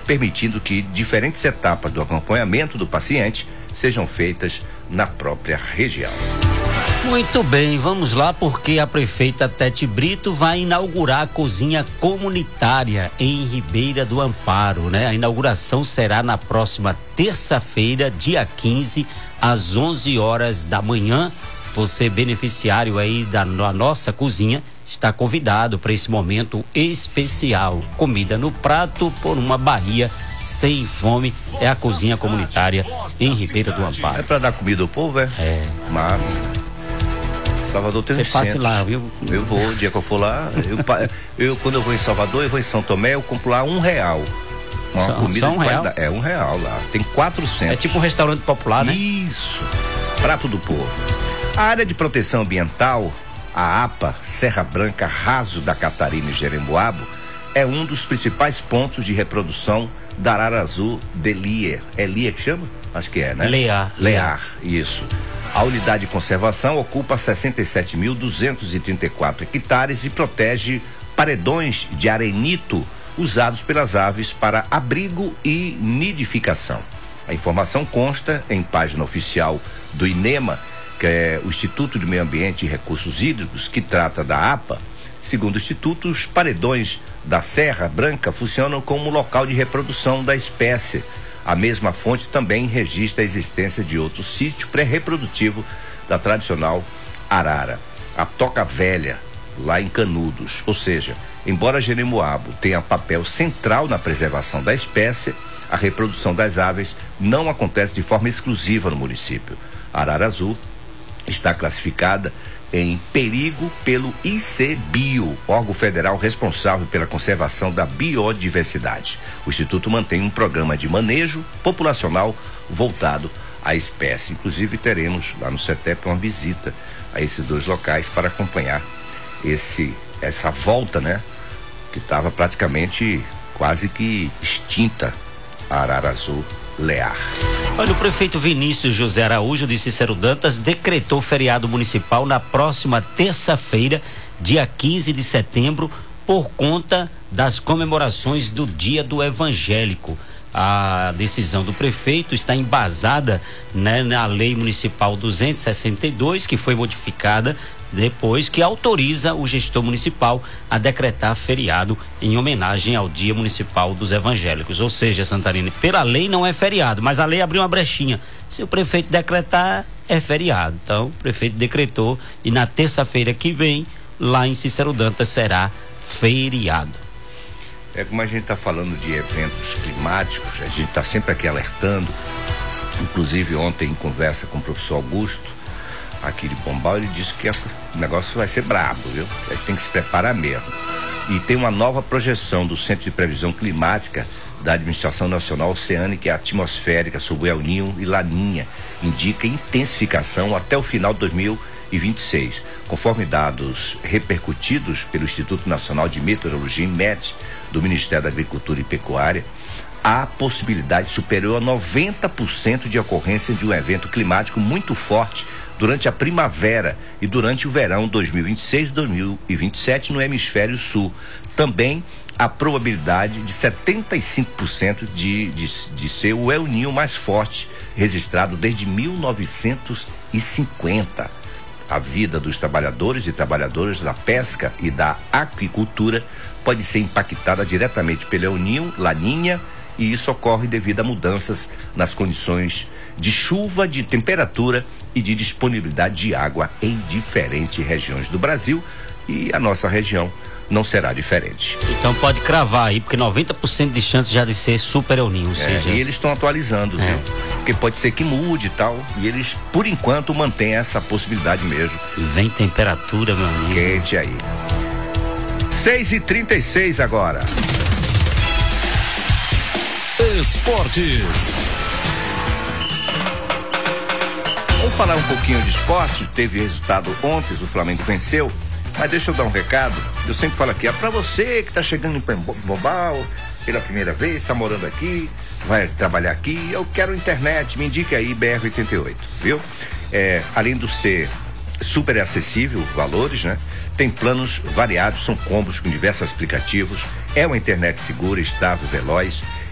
permitindo que diferentes etapas do acompanhamento do paciente sejam feitas na própria região. Muito bem, vamos lá, porque a prefeita Tete Brito vai inaugurar a cozinha comunitária em Ribeira do Amparo, né? A inauguração será na próxima terça-feira, dia 15, às 11 horas da manhã. Você, beneficiário aí da nossa cozinha, está convidado para esse momento especial. Comida no prato por uma Bahia sem fome. É a cozinha comunitária em Ribeira do Amparo. É para dar comida ao povo, é? É. Massa. Salvador tem Você passe lá, viu? Eu vou, o dia que eu for lá, quando eu vou em Salvador, eu vou em São Tomé, eu compro lá R$1. Uma comida só de qualidade. É R$1 lá. Tem 400. É tipo um restaurante popular, né? Isso. Prato do povo. A área de proteção ambiental, a APA, Serra Branca, Raso da Catarina e Jeremoabo, é um dos principais pontos de reprodução da arara azul de Lier. É Lier que chama? Acho que é, né? Lear, isso. A unidade de conservação ocupa 67.234 hectares e protege paredões de arenito usados pelas aves para abrigo e nidificação. A informação consta em página oficial do INEMA, que é o Instituto de Meio Ambiente e Recursos Hídricos, que trata da APA. Segundo o Instituto, os paredões da Serra Branca funcionam como local de reprodução da espécie. A mesma fonte também registra a existência de outro sítio pré-reprodutivo da tradicional arara, a Toca Velha, lá em Canudos. Ou seja, embora Jeremoabo tenha papel central na preservação da espécie, a reprodução das aves não acontece de forma exclusiva no município. A arara azul está classificada em perigo pelo ICBio, órgão federal responsável pela conservação da biodiversidade. O Instituto mantém um programa de manejo populacional voltado à espécie. Inclusive teremos lá no CETEP uma visita a esses dois locais para acompanhar essa volta, né? Que estava praticamente quase que extinta, a arara azul Lear. Olha, o prefeito Vinícius José Araújo de Cícero Dantas decretou feriado municipal na próxima terça-feira, dia 15 de setembro, por conta das comemorações do Dia do Evangélico. A decisão do prefeito está embasada, né, na Lei Municipal 262, que foi modificada depois, que autoriza o gestor municipal a decretar feriado em homenagem ao Dia Municipal dos Evangélicos. Ou seja, Santarém, pela lei não é feriado, mas a lei abriu uma brechinha. Se o prefeito decretar, é feriado. Então, o prefeito decretou e na terça-feira que vem, lá em Cícero Dantas, será feriado. É como a gente está falando de eventos climáticos, a gente está sempre aqui alertando. Inclusive ontem, em conversa com o professor Augusto, aqui de Pombal, ele disse que o negócio vai ser brabo, viu? A gente tem que se preparar mesmo. E tem uma nova projeção do Centro de Previsão Climática da Administração Nacional Oceânica e Atmosférica sobre El Niño e Laninha. Indica intensificação até o final de 2026. Conforme dados repercutidos pelo Instituto Nacional de Meteorologia, INMET, do Ministério da Agricultura e Pecuária, há possibilidade superior a 90% de ocorrência de um evento climático muito forte durante a primavera e durante o verão 2026 e 2027 no hemisfério sul. Também a probabilidade de 75% de ser o El Niño mais forte registrado desde 1950. A vida dos trabalhadores e trabalhadoras da pesca e da aquicultura pode ser impactada diretamente pelo El Niño, Laninha, e isso ocorre devido a mudanças nas condições de chuva, de temperatura e de disponibilidade de água em diferentes regiões do Brasil, e a nossa região não será diferente. Então pode cravar aí, porque 90% de chance já de ser super El Niño, ou seja... E eles estão atualizando, viu? Porque pode ser que mude e tal, e eles, por enquanto, mantêm essa possibilidade mesmo. E vem temperatura, meu amigo. Quente aí. 6h36 agora. Esportes. Vamos falar um pouquinho de esporte. Teve resultado ontem, o Flamengo venceu. Mas deixa eu dar um recado. Eu sempre falo aqui, pra você que tá chegando em Pombal pela primeira vez, tá morando aqui, vai trabalhar aqui, eu quero internet, me indique aí BR-88, viu? Além de ser super acessível, valores, né? Tem planos variados, são combos com diversos aplicativos, é uma internet segura, estável, veloz,